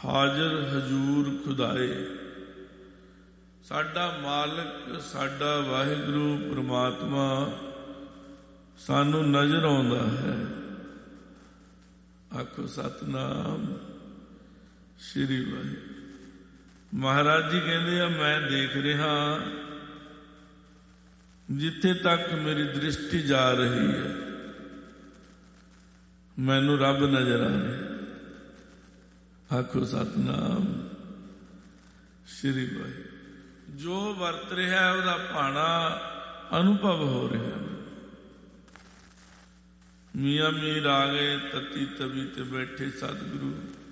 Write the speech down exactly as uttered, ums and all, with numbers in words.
ਹਾਜ਼ਰ ਹਜ਼ੂਰ ਖੁਦਾਏ। ਸਾਡਾ ਮਾਲਕ, ਸਾਡਾ ਵਾਹਿਗੁਰੂ ਪ੍ਰਮਾਤਮਾ ਸਾਨੂੰ ਨਜ਼ਰ ਆਉਂਦਾ ਹੈ। ਆਖੋ ਸਤਿਨਾਮ ਸ਼੍ਰੀ ਵਾਹਿਗੁਰੂ। ਮਹਾਰਾਜ ਜੀ ਕਹਿੰਦੇ ਆ, ਮੈਂ ਦੇਖ ਰਿਹਾ ਜਿੱਥੇ ਤੱਕ ਮੇਰੀ ਦ੍ਰਿਸ਼ਟੀ ਜਾ ਰਹੀ ਹੈ, ਮੈਨੂੰ ਰੱਬ ਨਜ਼ਰ ਆ ਰਿਹਾ। ਆਖੋ ਸਤਿਨਾਮ ਸ਼੍ਰੀ ਵਾਹਿਗੁਰੂ। ਜੋ ਵਰਤ ਰਿਹਾ ਉਹਦਾ ਭਾਣਾ ਅਨੁਭਵ ਹੋ ਰਿਹਾ। ਮੀਆਂ ਮੀਰ ਆ ਗਏ, ਤਤੀ ਤਵੀ ਤੇ ਬੈਠੇ ਸਤਿਗੁਰੂ